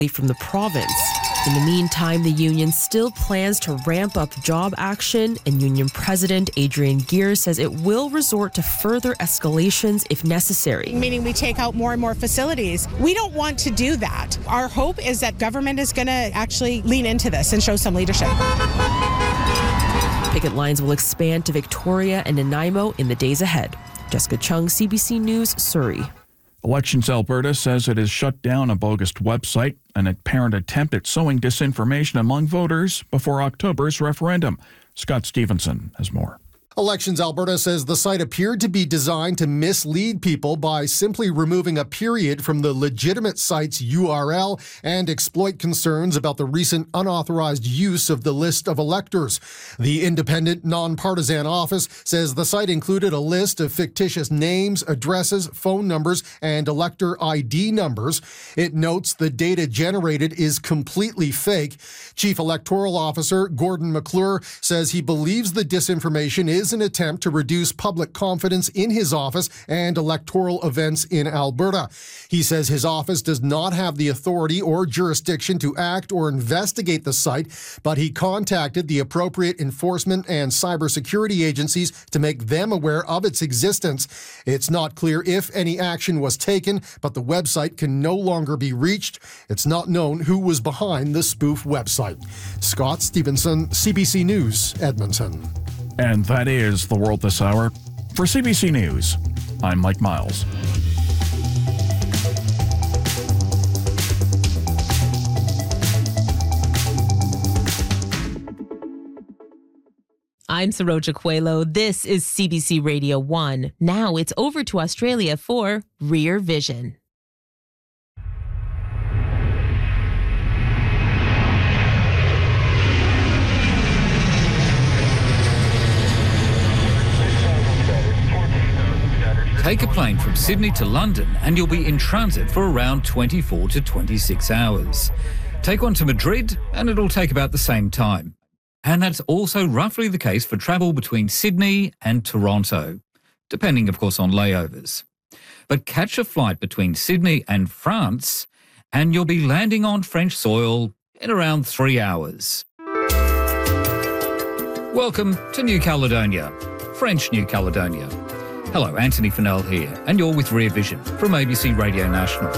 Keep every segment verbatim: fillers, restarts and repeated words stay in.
from the province. In the meantime, the union still plans to ramp up job action, and union president Adrian Gear says it will resort to further escalations if necessary. Meaning we take out more and more facilities. We don't want to do that. Our hope is that government is going to actually lean into this and show some leadership. Picket lines will expand to Victoria and Nanaimo in the days ahead. Jessica Chung, C B C News, Surrey. Elections Alberta says it has shut down a bogus website, an apparent attempt at sowing disinformation among voters before October's referendum. Scott Stevenson has more. Elections Alberta says the site appeared to be designed to mislead people by simply removing a period from the legitimate site's U R L and exploit concerns about the recent unauthorized use of the list of electors. The independent, nonpartisan office says the site included a list of fictitious names, addresses, phone numbers, and elector I D numbers. It notes the data generated is completely fake. Chief Electoral Officer Gordon McClure says he believes the disinformation is is an attempt to reduce public confidence in his office and electoral events in Alberta. He says his office does not have the authority or jurisdiction to act or investigate the site, but he contacted the appropriate enforcement and cybersecurity agencies to make them aware of its existence. It's not clear if any action was taken, but the website can no longer be reached. It's not known who was behind the spoof website. Scott Stevenson, C B C News, Edmonton. And that is The World This Hour. For C B C News, I'm Mike Miles. I'm Saroja Coelho. This is C B C Radio one. Now it's over to Australia for Rear Vision. Take a plane from Sydney to London and you'll be in transit for around twenty-four to twenty-six hours. Take one to Madrid and it'll take about the same time. And that's also roughly the case for travel between Sydney and Toronto, depending, of course, on layovers. But catch a flight between Sydney and France and you'll be landing on French soil in around three hours. Welcome to New Caledonia, French New Caledonia. Hello, Anthony Fennell here, and you're with Rear Vision from A B C Radio National.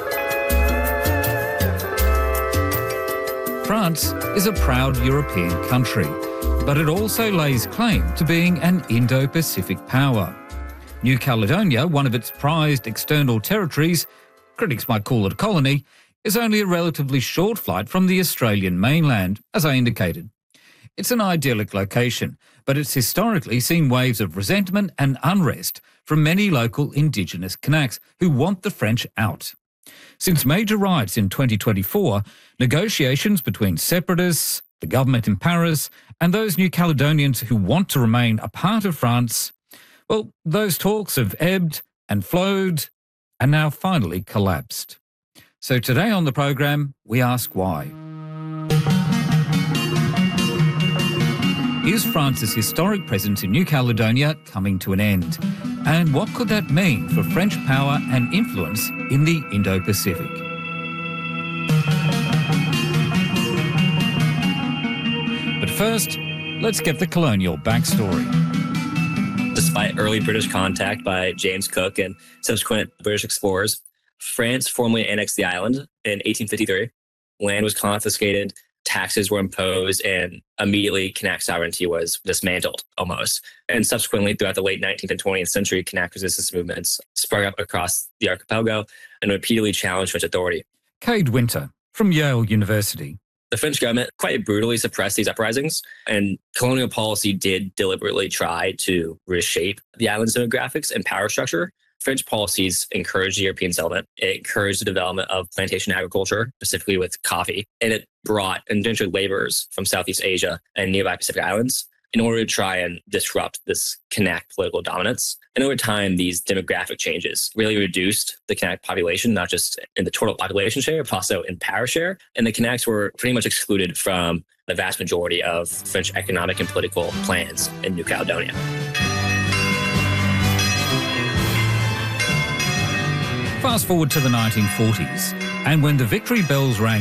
France is a proud European country, but it also lays claim to being an Indo-Pacific power. New Caledonia, one of its prized external territories, critics might call it a colony, is only a relatively short flight from the Australian mainland, as I indicated. It's an idyllic location, but it's historically seen waves of resentment and unrest from many local Indigenous Kanaks who want the French out. Since major riots in twenty twenty-four, negotiations between separatists, the government in Paris, and those New Caledonians who want to remain a part of France, well, those talks have ebbed and flowed and now finally collapsed. So today on the program, we ask why. Is France's historic presence in New Caledonia coming to an end? And what could that mean for French power and influence in the Indo-Pacific? But first, let's get the colonial backstory. Despite early British contact by James Cook and subsequent British explorers, France formally annexed the island in eighteen fifty-three. Land was confiscated, taxes were imposed, and immediately Kanak sovereignty was dismantled almost. And subsequently, throughout the late nineteenth and twentieth century, Kanak resistance movements sprung up across the archipelago and repeatedly challenged French authority. Cade Winter from Yale University. The French government quite brutally suppressed these uprisings, and colonial policy did deliberately try to reshape the island's demographics and power structure. French policies encouraged European settlement. It encouraged the development of plantation agriculture, specifically with coffee, and it brought indentured laborers from Southeast Asia and nearby Pacific islands in order to try and disrupt this Kanak political dominance. And over time, these demographic changes really reduced the Kanak population, not just in the total population share, but also in power share. And the Kanaks were pretty much excluded from the vast majority of French economic and political plans in New Caledonia. Fast forward to the nineteen forties, and when the victory bells rang